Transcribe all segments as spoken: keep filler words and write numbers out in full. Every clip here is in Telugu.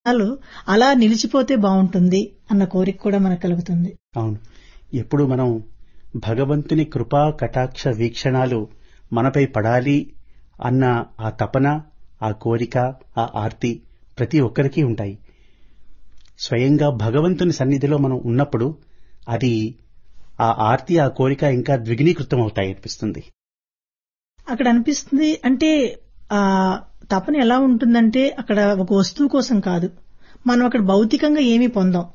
చాలు అలా నిలిచిపోతే బాగుంటుంది అన్న కోరిక కూడా మనకు కలుగుతుంది. అవును. ఎప్పుడు మనం భగవంతుని కృపా కటాక్ష వీక్షణాలు మనపై పడాలి అన్న ఆ తపన, ఆ కోరిక, ఆ ఆర్తి ప్రతి ఒక్కరికి ఉంటాయి. స్వయంగా భగవంతుని సన్నిధిలో మనం ఉన్నప్పుడు అది ఆ ఆర్తి, ఆ కోరిక ఇంకా ద్విగుణీకృతం అవుతాయి అనిపిస్తుంది. అక్కడ అనిపిస్తుంది అంటే ఆ తపన ఎలా ఉంటుందంటే అక్కడ ఒక వస్తువు కోసం కాదు, మనం అక్కడ భౌతికంగా ఏమీ పొందాం,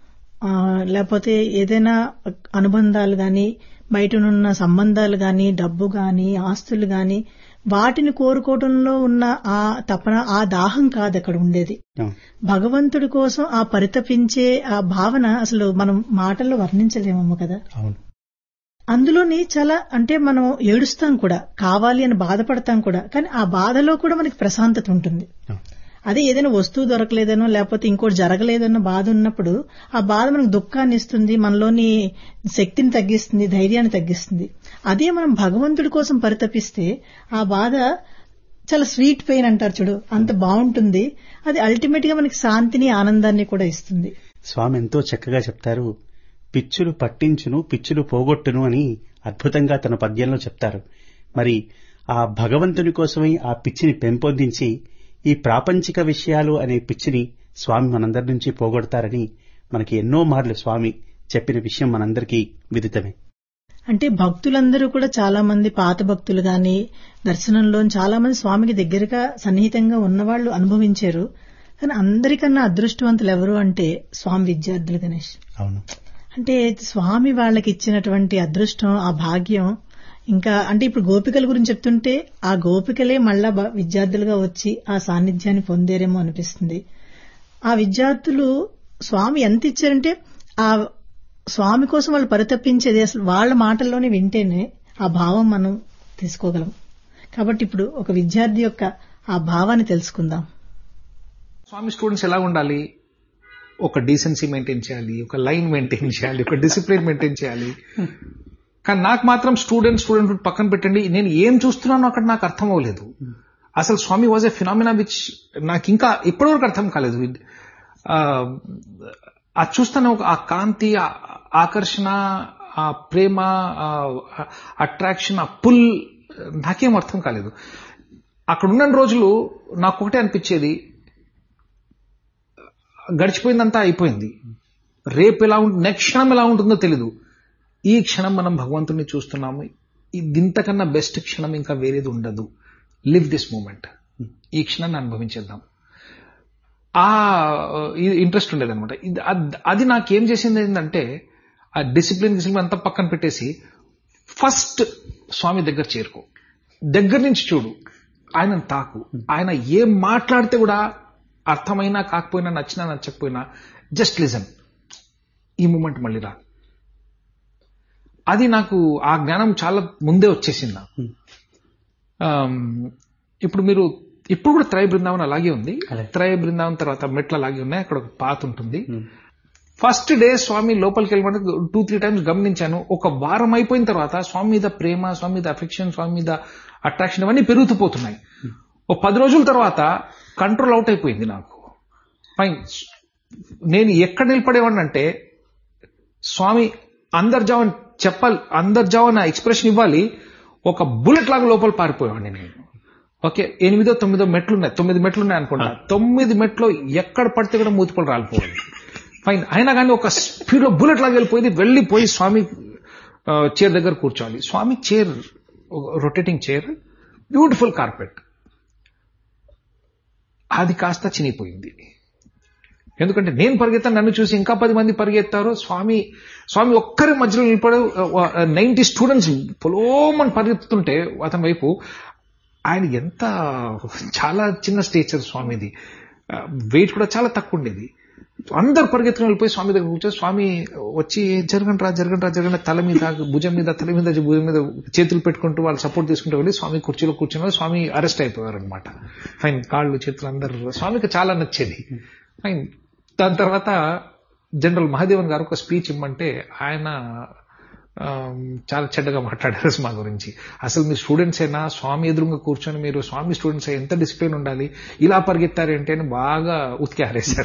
లేకపోతే ఏదైనా అనుబంధాలు గాని, బయటనున్న సంబంధాలు గాని, డబ్బు గాని, ఆస్తులు గాని వాటిని కోరుకోవడంలో ఉన్న ఆ తపన, ఆ దాహం కాదు అక్కడ ఉండేది. భగవంతుడి కోసం ఆ పరితపించే ఆ భావన అసలు మనం మాటల్లో వర్ణించలేమమ్మ కదా. అవును. అందులోని చాలా అంటే మనం ఏడుస్తాం కూడా, కావాలి అని బాధపడతాం కూడా, కానీ ఆ బాధలో కూడా మనకి ప్రశాంతత ఉంటుంది. అదే ఏదైనా వస్తువు దొరకలేదనో లేకపోతే ఇంకోటి జరగలేదనో బాధ ఉన్నప్పుడు ఆ బాధ మనకు దుఃఖాన్ని ఇస్తుంది, మనలోని శక్తిని తగ్గిస్తుంది, ధైర్యాన్ని తగ్గిస్తుంది. అదే మనం భగవంతుడి కోసం పరితపిస్తే ఆ బాధ చాలా స్వీట్ పెయిన్ అంటారు చూడు, అంత బాగుంటుంది. అది అల్టిమేట్ గా మనకి శాంతిని, ఆనందాన్ని కూడా ఇస్తుంది. స్వామి ఎంతో చక్కగా చెప్తారు. పిచ్చులు పట్టించును, పిచ్చులు పోగొట్టును అని అద్భుతంగా తన పద్యంలో చెప్తారు. మరి ఆ భగవంతుని కోసమై ఆ పిచ్చిని పెంపొందించి ఈ ప్రాపంచిక విషయాలు అనే పిచ్చిని స్వామి మనందరి నుంచి పోగొడతారని మనకి ఎన్నో మార్లు స్వామి చెప్పిన విషయం మనందరికీ విదితమే. అంటే భక్తులందరూ కూడా చాలా మంది పాత భక్తులు గాని, దర్శనంలో చాలా మంది స్వామికి దగ్గరగా సన్నిహితంగా ఉన్నవాళ్లు అనుభవించారు. కానీ అందరికన్నా అదృష్టవంతులు ఎవరు అంటే స్వామి విద్యార్థులు గణేష్. అవును. అంటే స్వామి వాళ్ళకి ఇచ్చినటువంటి అదృష్టం, ఆ భాగ్యం ఇంకా అంటే ఇప్పుడు గోపికల గురించి చెప్తుంటే ఆ గోపికలే మళ్ళా విద్యార్థులుగా వచ్చి ఆ సాన్నిధ్యాన్ని పొందేరేమో అనిపిస్తుంది. ఆ విద్యార్థులు స్వామి ఎంత ఇచ్చారంటే ఆ స్వామి కోసం వాళ్ళు పరితపించేది అసలు వాళ్ళ మాటల్లోనే వింటేనే ఆ భావం మనం తీసుకోగలం. కాబట్టి ఇప్పుడు ఒక విద్యార్థి యొక్క ఆ భావాన్ని తెలుసుకుందాం. స్వామి స్టూడెంట్స్ ఎలా ఉండాలి? ఒక డీసెన్సీ మెయింటైన్ చేయాలి, ఒక లైన్ మెయింటైన్ చేయాలి, ఒక డిసిప్లిన్ మెయింటైన్ చేయాలి. కానీ నాకు మాత్రం స్టూడెంట్ స్టూడెంట్ పక్కన పెట్టండి, నేను ఏం చూస్తున్నానో అక్కడ నాకు అర్థం అవ్వలేదు. అసలు స్వామి వాజ్ ఎ ఫినామినా విచ్ నాకు ఇంకా ఇప్పటివరకు అర్థం కాలేదు. అది చూస్తాను, ఆ కాంతి, ఆకర్షణ, ఆ ప్రేమ, అట్రాక్షన్, ఆ పుల్ నాకేం అర్థం కాలేదు. అక్కడ ఉన్న రోజులు నాకు ఒకటే అనిపించేది, గడిచిపోయిందంతా అయిపోయింది, రేపు ఎలా ఉంటుంది, నెక్స్ట్ క్షణం ఎలా ఉంటుందో తెలీదు. ఈ క్షణం మనం భగవంతుడిని చూస్తున్నాము, దీంతకన్నా బెస్ట్ క్షణం ఇంకా వేరేది ఉండదు. లివ్ దిస్ మూమెంట్, ఈ క్షణాన్ని అనుభవించేద్దాం. ఆ ఇంట్రెస్ట్ ఉండేదన్నమాట. అది నాకేం చేసింది ఏంటంటే ఆ డిసిప్లిన్ డిసిప్లిన్ అంతా పక్కన పెట్టేసి ఫస్ట్ స్వామి దగ్గర చేరుకో, దగ్గర నుంచి చూడు, ఆయన తాకు, ఆయన ఏం మాట్లాడితే కూడా అర్థమైనా కాకపోయినా, నచ్చినా నచ్చకపోయినా జస్ట్ లిజన్, ఈ మూమెంట్ మళ్ళీ రా. అది నాకు ఆ జ్ఞానం చాలా ముందే వచ్చేసింది నాకు. ఇప్పుడు మీరు ఇప్పుడు కూడా త్రయ బృందావన్ అలాగే ఉంది. త్రయ బృందావన్ తర్వాత మెట్లు అలాగే ఉన్నాయి, అక్కడ ఒక పాత్ ఉంటుంది. ఫస్ట్ డే స్వామి లోపలికి వెళ్ళమంటే టూ త్రీ టైమ్స్ గమనించాను. ఒక వారం అయిపోయిన తర్వాత స్వామి మీద ప్రేమ, స్వామి మీద అఫెక్షన్, స్వామి మీద అట్రాక్షన్ ఇవన్నీ పెరుగుతూ పోతున్నాయి. ఒక పది రోజుల తర్వాత కంట్రోల్ అవుట్ అయిపోయింది నాకు. ఫైన్, నేను ఎక్కడ నిలబడేవాడిని అంటే స్వామి అందరు జావని చెప్పాలి, అందరు జావని ఎక్స్ప్రెషన్ ఇవ్వాలి, ఒక బుల్లెట్ లాగా లోపల పారిపోయేవాడిని నేను. ఓకే, ఎనిమిదో తొమ్మిదో మెట్లున్నాయి, తొమ్మిది మెట్లున్నాయి అనుకుంటా, తొమ్మిది మెట్లు ఎక్కడ పడితే కూడా మూతిపళ్ళు రాలిపోవాలి. ఫైన్, అయినా కానీ ఒక స్పీడ్ లో బుల్లెట్ లాగా వెళ్ళిపోయింది. వెళ్ళిపోయి స్వామి చైర్ దగ్గర కూర్చోవాలి. స్వామి chair, rotating chair, beautiful carpet, అది కాస్త చినిగిపోయింది. ఎందుకంటే నేను పరిగెత్తాను, నన్ను చూసి ఇంకా పది మంది పరిగెత్తారు. స్వామి స్వామి ఒక్కరి మధ్యలో నిలబడి నైన్టీ స్టూడెంట్స్ పొలోమని పరిగెత్తుతుంటే అతని వైపు, ఆయన ఎంత చాలా చిన్న స్టేచర్ స్వామిది, వెయిట్ కూడా చాలా తక్కువ ఉండేది. అందరు పరిగెత్తుకుని వెళ్ళిపోయి స్వామి దగ్గర కూర్చొని స్వామి వచ్చి జరగంట్రా జరగంట్రా జరగండి, తల మీద భుజం మీద తల మీద భుజం మీద చేతులు పెట్టుకుంటూ వాళ్ళు సపోర్ట్ తీసుకుంటూ వెళ్ళి స్వామి కుర్చీలో కూర్చున్నారు. స్వామి అరెస్ట్ అయిపోయారు అనమాట. ఫైన్, కాళ్ళు చేతులు అందరు స్వామికి చాలా నచ్చేది. ఫైన్, దాని తర్వాత జనరల్ మహాదేవన్ గారు ఒక స్పీచ్ ఇమ్మంటే ఆయన చాలా చెడ్డగా మాట్లాడారు మా గురించి. అసలు మీ స్టూడెంట్స్ అయినా స్వామి ఎదురుగా కూర్చొని మీరు స్వామి స్టూడెంట్స్ ఎంత డిసిప్లిన్ ఉండాలి, ఇలా పరిగెత్తారేంటి అని బాగా ఉతికి ఆరేశారు.